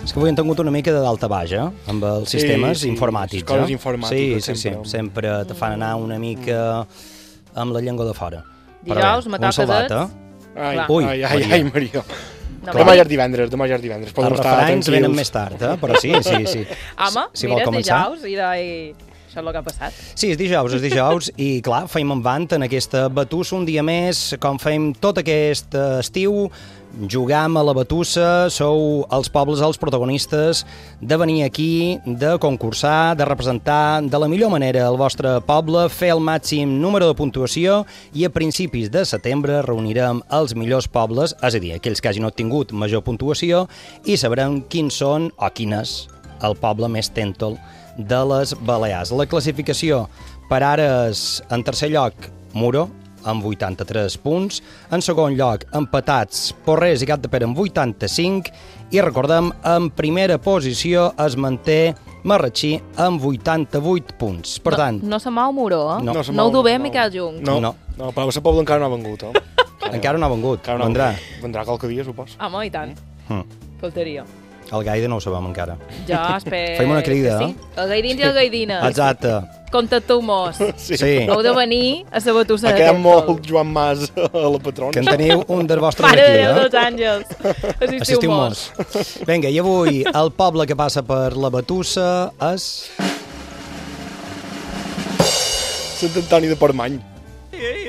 És que avui hem tingut una mica de dalta baix, amb els sistemes informàtics. Les coses informàtiques. Sí. Sempre te fan anar una mica amb la llengua de fora. Dijous, me toca Ai, Maria. No, demà ja és divendres. Els refranys venen més tard, però sí. Home, si mira, vol és dijous i això és el que ha passat. Sí, és dijous i clar, feim en vant en aquesta batussa un dia més, com fem tot aquest estiu, jugam a la batussa, sou els pobles els protagonistes de venir aquí, de concursar, de representar de la millor manera el vostre poble, fer el màxim número de puntuació i a principis de setembre reunirem els millors pobles, és a dir, aquells que hagin obtingut major puntuació i sabrem quins són o quin és el poble més tèntol de les Balears. La classificació per ara és en tercer lloc Muro, amb 83 punts. En segon lloc, empatats Porrers i Capdepera amb 85. I recordem, en primera posició es manté Marratxí amb 88 punts. Per tant... No se mou Muro, eh? No ho dubem, Miquel Jung. No, però el poble encara no ha vengut, Encara no ha vengut. Vendrà qualque dia, supos. Home, i tant. Faltaria. El Gaide no ho sabem encara. Jo espero... Fem una crida, sí. El Gaidins i el Gaidines. Exacte. Contacteu-mos. Sí. Heu de venir a la batussa de Tèntol. Ha quedat molt Joan Mas a la patrona. Que en teniu un dels vostres Mare aquí, de Déu, Àngels. Assistiu-mos. Vinga, i avui el poble que passa per la batussa és... Sant Antoni de Portmany.